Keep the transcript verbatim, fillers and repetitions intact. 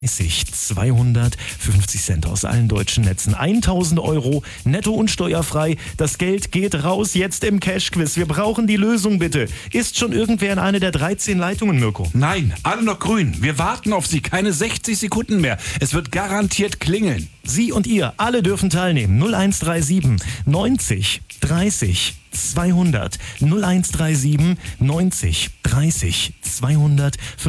zweihundertfünfzig Cent aus allen deutschen Netzen. tausend Euro netto und steuerfrei. Das Geld geht raus jetzt im Cash-Quiz. Wir brauchen die Lösung bitte. Ist schon irgendwer in eine der dreizehn Leitungen, Mirko? Nein, alle noch grün. Wir warten auf Sie. Keine sechzig Sekunden mehr. Es wird garantiert klingeln. Sie und ihr, alle dürfen teilnehmen. null eins drei sieben neunzig dreißig zweihundert. null eins drei sieben neunzig dreißig zweihundert.